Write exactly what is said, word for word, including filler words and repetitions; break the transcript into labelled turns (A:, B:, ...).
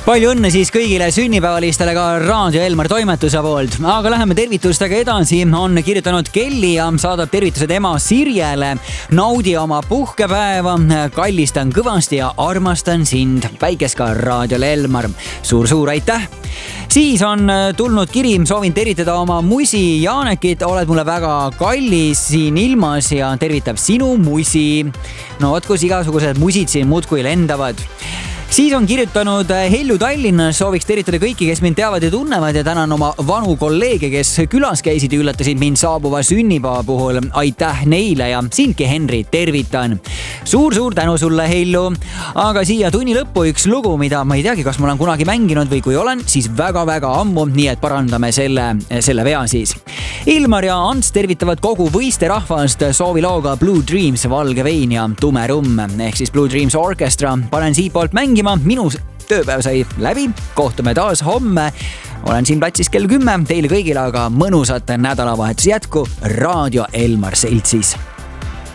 A: Palju õnne siis kõigile sünnipäevalistele ka Raadio Elmar toimetuse poolt. Aga läheme tervitustega edasi. On kirjutanud Kelly ja saadab tervitused ema Sirjele. Naudi oma puhkepäeva, kallistan kõvasti ja armastan sind. Päikest ka Raadiole Elmar. Suur-suur aitäh! Siis on tulnud kiri, soovin tervitada oma musi Jaanekit. Oled mulle väga kallis siin ilmas ja tervitab sinu musi. No võt, kus igasugused musid siin muudkui lendavad. Siis on kirjutanud Helju Tallinnas, sooviks tervitada kõiki, kes mind teavad ja tunnevad ja tänan oma vanu kolleege, kes külas käisid ja üllatasid mind saabuva sünnipäeva puhul. Aitäh neile ja sindki Henri tervitan. Suur-suur tänu sulle, Helju. Aga siia tunni lõppu üks lugu, mida ma ei teagi, kas ma olen kunagi mänginud või kui olen, siis väga-väga ammu, nii et parandame selle, selle vea siis. Ilmar ja Ants tervitavad kogu võisterahvast soovilooga Blue Dreams, Valge vein ja Tume rumm ehk siis Blue Dreams Orchestra. Panen siit poolt mängima. Minu tööpäev sai läbi. Kohtume taas homme. Olen siin platsis kell kümme. Teile kõigile aga mõnusat nädalavahetus jätku Raadio Elmar Seltsis.